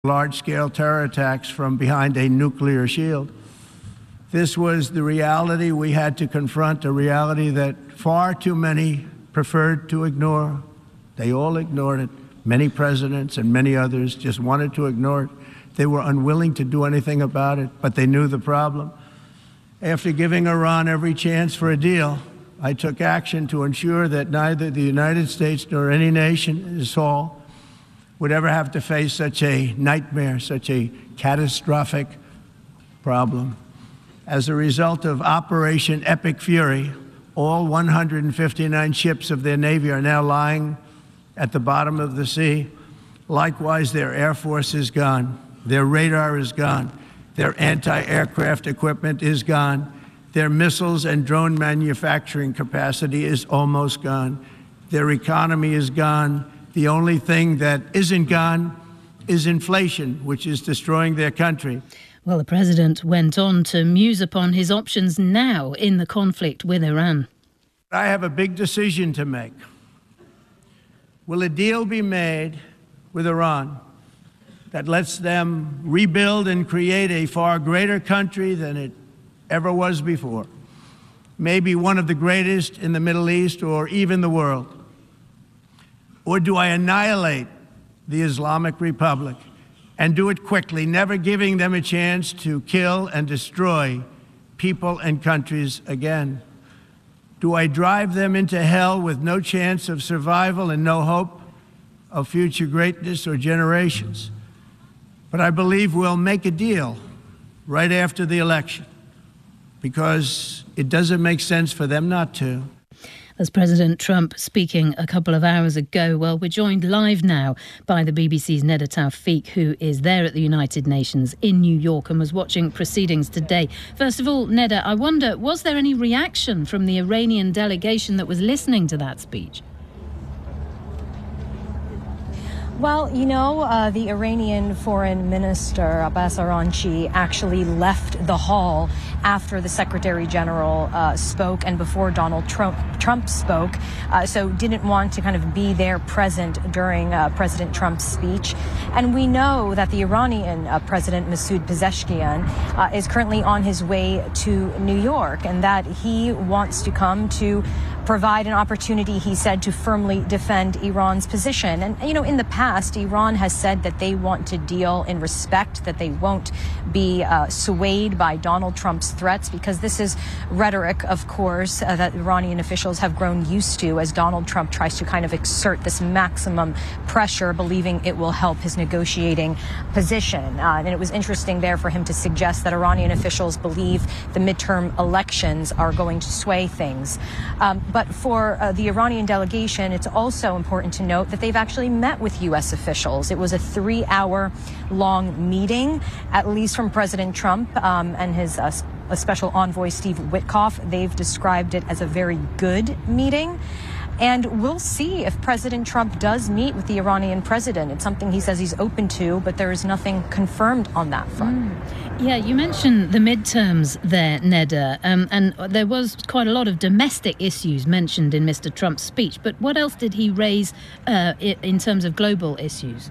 large-scale terror attacks from behind a nuclear shield. This was the reality we had to confront, a reality that far too many preferred to ignore. They all ignored it. Many presidents and many others just wanted to ignore it. They were unwilling to do anything about it, but they knew the problem. After giving Iran every chance for a deal, I took action to ensure that neither the United States nor any nation in this hall would ever have to face such a nightmare, such a catastrophic problem. As a result of Operation Epic Fury, all 159 ships of their Navy are now lying at the bottom of the sea. Likewise, their Air Force is gone. Their radar is gone. Their anti-aircraft equipment is gone. Their missiles and drone manufacturing capacity is almost gone. Their economy is gone. The only thing that isn't gone is inflation, which is destroying their country. Well, the president went on to muse upon his options now in the conflict with Iran. I have a big decision to make. Will a deal be made with Iran that lets them rebuild and create a far greater country than it ever was before? Maybe one of the greatest in the Middle East or even the world. Or do I annihilate the Islamic Republic and do it quickly, never giving them a chance to kill and destroy people and countries again? Do I drive them into hell with no chance of survival and no hope of future greatness or generations? But I believe we'll make a deal right after the election, because it doesn't make sense for them not to. As President Trump speaking a couple of hours ago. Well, we're joined live now by the BBC's Neda Tawfik, who is there at the United Nations in New York and was watching proceedings today. First of all, Neda, I wonder, was there any reaction from the Iranian delegation that was listening to that speech? Well, the Iranian Foreign Minister Abbas Araghchi actually left the hall after the Secretary General spoke and before Donald Trump spoke, so didn't want to kind of be there present during President Trump's speech. And we know that the Iranian President Masoud Pezeshkian is currently on his way to New York, and that he wants to come to provide an opportunity, he said, to firmly defend Iran's position. And, in the past, Iran has said that they want to deal in respect, that they won't be swayed by Donald Trump's threats, because this is rhetoric, of course, that Iranian officials have grown used to as Donald Trump tries to kind of exert this maximum pressure, believing it will help his negotiating position. And it was interesting there for him to suggest that Iranian officials believe the midterm elections are going to sway things. But for the Iranian delegation, it's also important to note that they've actually met with U.S. officials. It was a 3-hour-long meeting, at least from President Trump and his special envoy, Steve Witkoff. They've described it as a very good meeting. And we'll see if President Trump does meet with the Iranian president. It's something he says he's open to, but there is nothing confirmed on that front. Yeah, you mentioned the midterms there, Neda, and there was quite a lot of domestic issues mentioned in Mr. Trump's speech. But what else did he raise in terms of global issues?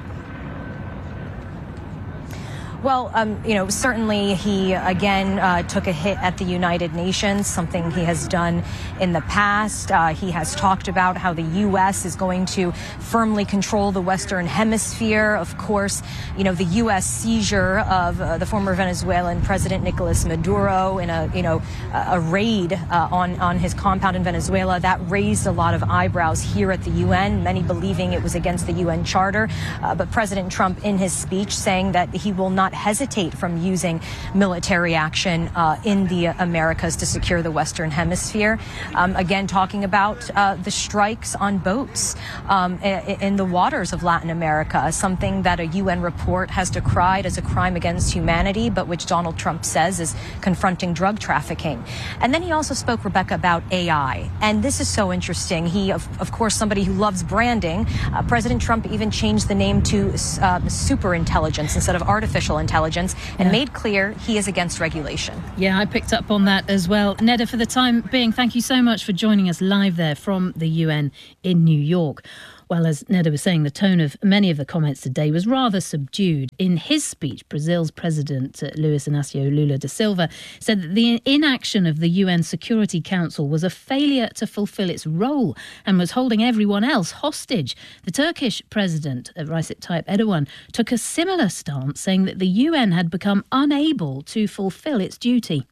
Well, certainly he, again, took a hit at the United Nations, something he has done in the past. He has talked about how the U.S. is going to firmly control the Western Hemisphere. Of course, the U.S. seizure of the former Venezuelan President Nicolas Maduro in a raid on his compound in Venezuela, that raised a lot of eyebrows here at the UN, many believing it was against the UN Charter. But President Trump, in his speech, saying that he will not hesitate from using military action in the Americas to secure the Western Hemisphere. Again, talking about the strikes on boats in the waters of Latin America, something that a UN report has decried as a crime against humanity, but which Donald Trump says is confronting drug trafficking. And then he also spoke, Rebecca, about AI. And this is so interesting. He, of course, somebody who loves branding. President Trump even changed the name to superintelligence instead of artificial intelligence, and made clear he is against regulation. Yeah, I picked up on that as well. Neda, for the time being, thank you so much for joining us live there from the UN in New York. Well, as Neda was saying, the tone of many of the comments today was rather subdued. In his speech, Brazil's President Luiz Inácio Lula da Silva said that the inaction of the UN Security Council was a failure to fulfil its role and was holding everyone else hostage. The Turkish President, Recep Tayyip Erdogan, took a similar stance, saying that the UN had become unable to fulfill its duty.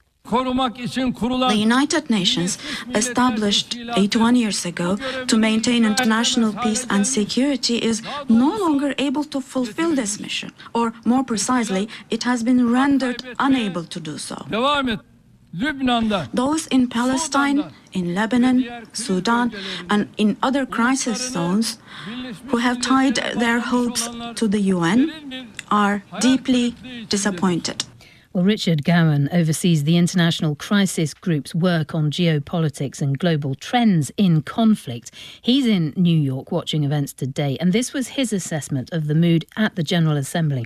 The United Nations, established 81 years ago to maintain international peace and security, is no longer able to fulfill this mission, or more precisely, it has been rendered unable to do so. Those in Palestine, in Lebanon, Sudan, and in other crisis zones who have tied their hopes to the UN are deeply disappointed. Well, Richard Gowan oversees the International Crisis Group's work on geopolitics and global trends in conflict. He's in New York watching events today, and this was his assessment of the mood at the General Assembly.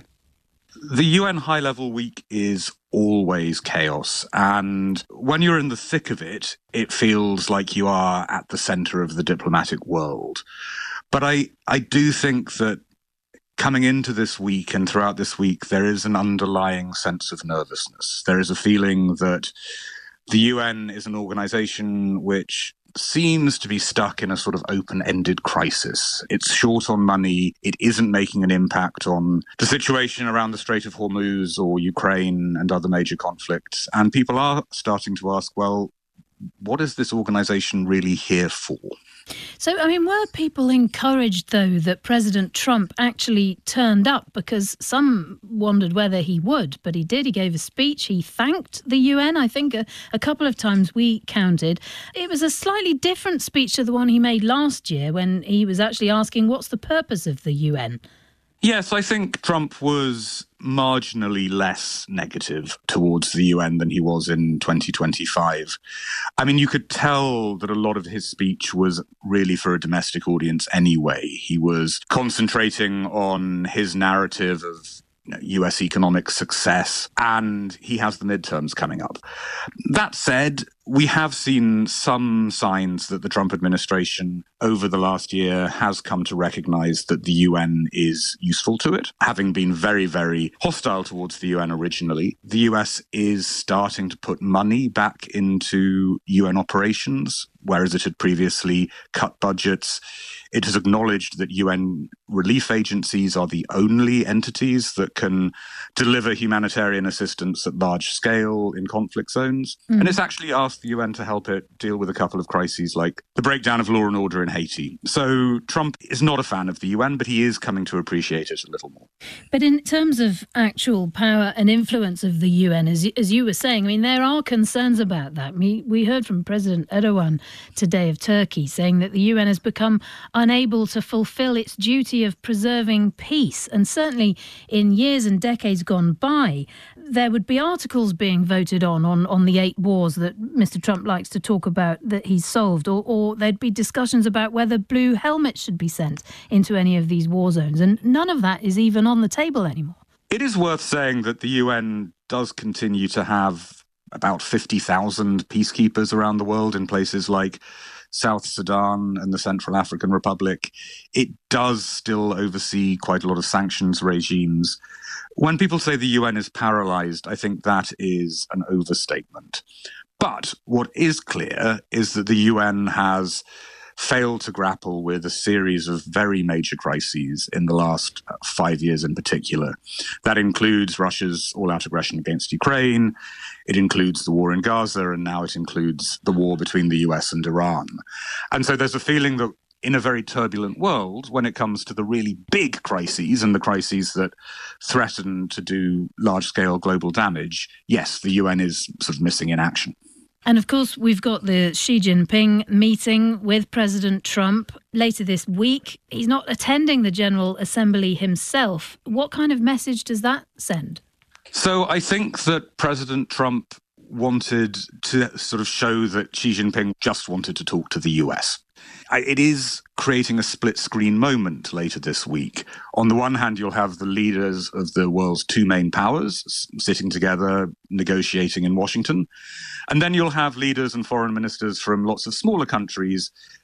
The UN High-Level Week is always chaos, and when you're in the thick of it, it feels like you are at the centre of the diplomatic world. But I do think that coming into this week and throughout this week, there is an underlying sense of nervousness. There is a feeling that the UN is an organisation which seems to be stuck in a sort of open-ended crisis. It's short on money. It isn't making an impact on the situation around the Strait of Hormuz or Ukraine and other major conflicts. And people are starting to ask, well, what is this organisation really here for? So, I mean, were people encouraged, though, that President Trump actually turned up? Because some wondered whether he would, but he did. He gave a speech. He thanked the UN, I think, a couple of times we counted. It was a slightly different speech to the one he made last year when he was actually asking, what's the purpose of the UN? Yes, I think Trump was marginally less negative towards the UN than he was in 2025. I mean, you could tell that a lot of his speech was really for a domestic audience anyway. He was concentrating on his narrative of US economic success, and he has the midterms coming up. That said, we have seen some signs that the Trump administration over the last year has come to recognize that the UN is useful to it. Having been very, very hostile towards the UN originally, the US is starting to put money back into UN operations, whereas it had previously cut budgets. It has acknowledged that UN relief agencies are the only entities that can deliver humanitarian assistance at large scale in conflict zones. And it's actually asked the UN to help it deal with a couple of crises like the breakdown of law and order in Haiti. So Trump is not a fan of the UN, but he is coming to appreciate it a little more. But in terms of actual power and influence of the UN, as you were saying, I mean, there are concerns about that. We heard from President Erdogan today of Turkey saying that the UN has become unable to fulfill its duty of preserving peace. And certainly in years and decades gone by, there would be articles being voted on the 8 wars that Mr. Trump likes to talk about that he's solved, or there'd be discussions about whether blue helmets should be sent into any of these war zones. And none of that is even on the table anymore. It is worth saying that the UN does continue to have about 50,000 peacekeepers around the world in places like South Sudan and the Central African Republic. It does still oversee quite a lot of sanctions regimes. When people say the UN is paralyzed, I think that is an overstatement. But what is clear is that the UN has failed to grapple with a series of very major crises in the last 5 years in particular. That includes Russia's all-out aggression against Ukraine, it includes the war in Gaza, and now it includes the war between the US and Iran. And so there's a feeling that in a very turbulent world, when it comes to the really big crises and the crises that threaten to do large-scale global damage, yes, the UN is sort of missing in action. And of course, we've got the Xi Jinping meeting with President Trump later this week. He's not attending the General Assembly himself. What kind of message does that send? So I think that President Trump wanted to sort of show that Xi Jinping just wanted to talk to the US. It is creating a split-screen moment later this week. On the one hand, you'll have the leaders of the world's 2 main powers sitting together, negotiating in Washington. And then you'll have leaders and foreign ministers from lots of smaller countries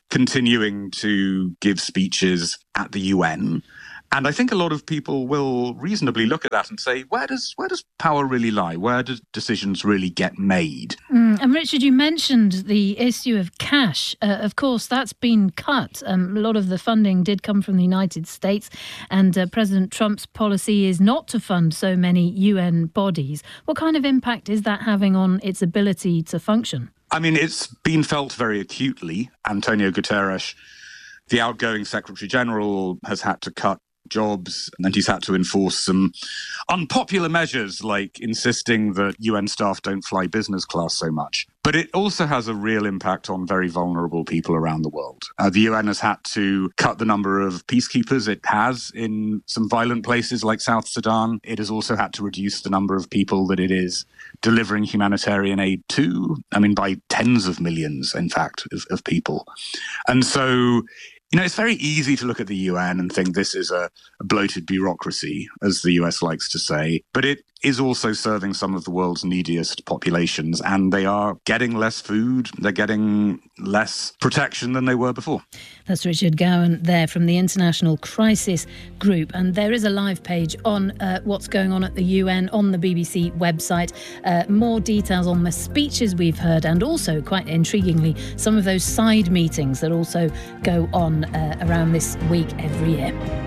continuing to give speeches at the UN. And I think a lot of people will reasonably look at that and say, where does power really lie? Where do decisions really get made? And Richard, you mentioned the issue of cash. Of course, that's been cut. A lot of the funding did come from the United States, and President Trump's policy is not to fund so many UN bodies. What kind of impact is that having on its ability to function? I mean, it's been felt very acutely. Antonio Guterres, the outgoing Secretary General, has had to cut jobs, and he's had to enforce some unpopular measures like insisting that UN staff don't fly business class so much. But it also has a real impact on very vulnerable people around the world. The UN has had to cut the number of peacekeepers it has in some violent places like South Sudan. It has also had to reduce the number of people that it is delivering humanitarian aid to, by tens of millions, in fact, of people. And so, it's very easy to look at the UN and think this is a bloated bureaucracy, as the US likes to say, but it is also serving some of the world's neediest populations, and they are getting less food, they're getting less protection than they were before. That's Richard Gowan there from the International Crisis Group, and there is a live page on what's going on at the UN on the BBC website. More details on the speeches we've heard, and also, quite intriguingly, some of those side meetings that also go on around this week every year.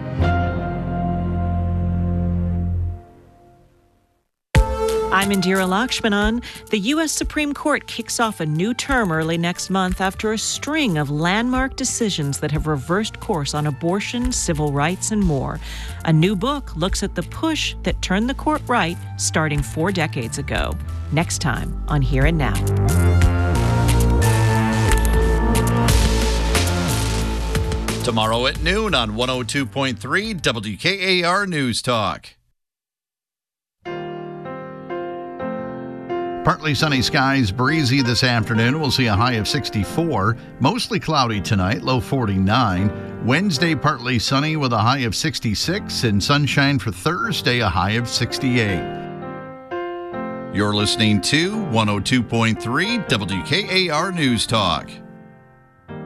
I'm Indira Lakshmanan. The U.S. Supreme Court kicks off a new term early next month after a string of landmark decisions that have reversed course on abortion, civil rights, and more. A new book looks at the push that turned the court right starting 4 decades ago. Next time on Here and Now. Tomorrow at noon on 102.3 WKAR News Talk. Partly sunny skies, breezy this afternoon. We'll see a high of 64. Mostly cloudy tonight, low 49. Wednesday, partly sunny with a high of 66. And sunshine for Thursday, a high of 68. You're listening to 102.3 WKAR News Talk.